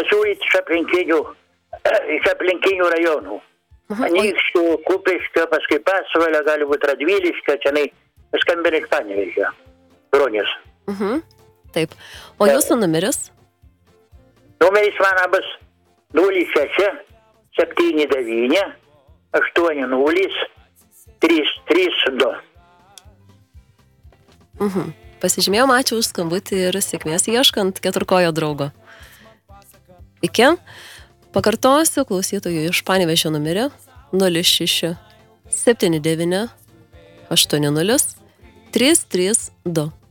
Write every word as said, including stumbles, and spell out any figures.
pasiūlyti iš aplinkinių, iš aplinkinių rajonų. Mhm. Anykščių, Kupiškio, paskui Pasvalio, gali būti Radviliškio, čia skambina iš Panevėžio. Bronius. Mhm. Taip. O jūsų numeris? Numeris mano bus nulis šeši septyni devyni aštuoni nulis trys trys du. Mhm. Pasižymėjom, ačiū už skambutį ir sėkmės ieškant keturkojo draugo. Iki. Pakartosiu klausytojų iš Panevėžio numerį nulis šeši septyni devyni aštuoni nulis trys trys du.